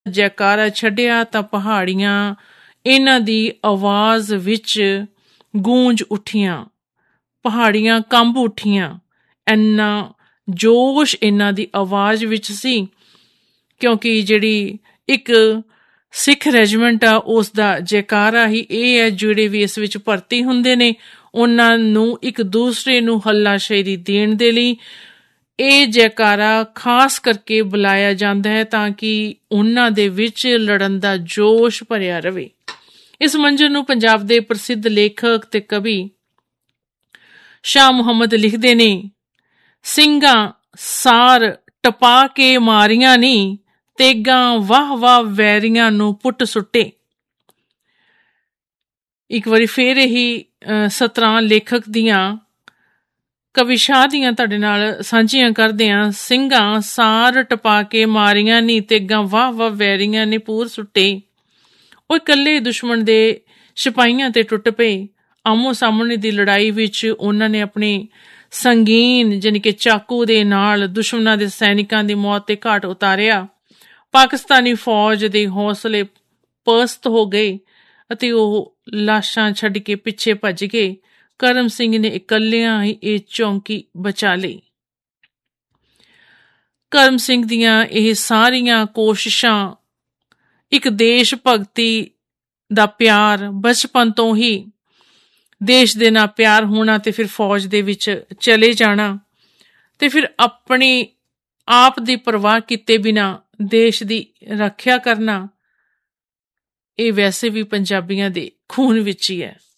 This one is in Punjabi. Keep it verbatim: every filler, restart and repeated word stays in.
ਜੈਕਾਰਾ ਛੱਡਿਆ ਤਾਂ ਪਹਾੜੀਆਂ ਇਹਨਾਂ ਦੀ ਆਵਾਜ਼ ਵਿੱਚ ਗੂੰਜ ਉੱਠੀਆਂ, ਪਹਾੜੀਆਂ ਕੰਬ ਉੱਠੀਆਂ। ਇੰਨਾ ਜੋਸ਼ ਇਹਨਾਂ ਦੀ ਆਵਾਜ਼ ਵਿੱਚ ਸੀ, ਕਿਉਂਕਿ ਜਿਹੜੀ ਇੱਕ ਸਿੱਖ ਰੈਜੀਮੈਂਟ ਆ ਉਸ ਦਾ ਜੈਕਾਰਾ ਹੀ ਇਹ ਹੈ। ਜਿਹੜੇ ਵੀ ਇਸ ਵਿੱਚ ਭਰਤੀ ਹੁੰਦੇ ਨੇ ਉਹਨਾਂ ਨੂੰ ਇੱਕ ਦੂਸਰੇ ਨੂੰ ਹੱਲਾਸ਼ੇਰੀ ਦੇਣ ਦੇ ਲਈ ਇਹ ਜੈਕਾਰਾ ਖਾਸ ਕਰਕੇ ਬੁਲਾਇਆ ਜਾਂਦਾ ਹੈ, ਤਾਂ ਕਿ ਉਹਨਾਂ ਦੇ ਵਿੱਚ ਲੜਨ ਦਾ ਜੋਸ਼ ਭਰਿਆ ਰਵੇ। ਇਸ ਮੰਜ਼ਰ ਨੂੰ ਪੰਜਾਬ ਦੇ ਪ੍ਰਸਿੱਧ ਲੇਖਕ ਤੇ ਕਵੀ ਸ਼ਾਹ ਮੁਹੰਮਦ ਲਿਖਦੇ ਨੇ, ਸਿੰਘਾਂ ਸਾਰ ਟਪਾ ਕੇ ਮਾਰੀਆਂ ਨੀ, ਤੇਗਾਂ ਵਾਹ ਵਾਹ ਵੈਰੀਆਂ ਨੂੰ ਪੁੱਟ ਸੁੱਟੇ। ਇੱਕ ਵਾਰੀ ਫੇਰ ਇਹੀ ਸਤਰਾਂ ਲੇਖਕ ਦੀਆਂ ਕਵੀ ਸ਼ਾਹ ਦੀਆਂ ਤੁਹਾਡੇ ਨਾਲ ਸਾਂਝੀਆਂ ਕਰਦੇ ਹਾਂ। ਸਿੰਘਾਂ ਸਾਰ ਟਪਾ ਕੇ ਮਾਰੀਆਂ ਨੀ, ਤੇਗਾਂ ਵਾਹ ਵਾਹ ਵੈਰੀਆਂ ਨੇ ਪੂਰ ਸੁੱਟੇ। ਉਹ ਇਕੱਲੇ ਦੁਸ਼ਮਣ ਦੇ ਸਿਪਾਹੀਆਂ ਤੇ ਟੁੱਟ ਪਏ। ਆਮੋ ਸਾਹਮਣੇ ਦੀ ਲੜਾਈ ਵਿੱਚ ਉਹਨਾਂ ਨੇ ਆਪਣੀ ਸੰਗੀਨ ਜਾਣੀ ਕਿ ਚਾਕੂ ਦੇ ਨਾਲ ਦੁਸ਼ਮਣਾਂ ਦੇ ਸੈਨਿਕਾਂ ਦੀ ਮੌਤ ਤੇ ਘਾਟ ਉਤਾਰਿਆ। ਪਾਕਿਸਤਾਨੀ ਫੌਜ ਦੇ ਹੌਸਲੇ ਪਸਤ ਹੋ ਗਏ ਅਤੇ ਉਹ ਲਾਸ਼ਾਂ ਛੱਡ ਕੇ ਪਿੱਛੇ ਭੱਜ ਗਏ। ਕਰਮ ਸਿੰਘ ਨੇ ਇਕੱਲਿਆਂ ਹੀ ਇਹ ਚੌਂਕੀ ਬਚਾ ਲਈ। ਕਰਮ ਸਿੰਘ ਦੀਆਂ ਇਹ ਸਾਰੀਆਂ ਕੋਸ਼ਿਸ਼ਾਂ, ਇੱਕ ਦੇਸ਼ ਭਗਤੀ ਦਾ ਪਿਆਰ, ਬਚਪਨ ਤੋਂ ਹੀ ਦੇਸ਼ ਦੇ ਨਾਲ ਪਿਆਰ ਹੋਣਾ ਤੇ ਫਿਰ ਫੌਜ ਦੇ ਵਿੱਚ ਚਲੇ ਜਾਣਾ ਤੇ ਫਿਰ ਆਪਣੀ ਆਪ ਦੀ ਪਰਵਾਹ ਕੀਤੇ ਬਿਨਾਂ ਦੇਸ਼ ਦੀ ਰੱਖਿਆ ਕਰਨਾ, ਇਹ ਵੈਸੇ ਵੀ ਪੰਜਾਬੀਆਂ ਦੇ ਖੂਨ ਵਿੱਚ ਹੀ ਹੈ।